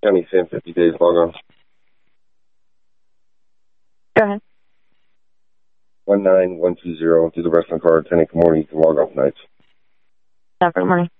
County Sam 50 days, log on. Go ahead. 19120 do the wrestling card, 10 in the morning, you can log off nights. Good morning.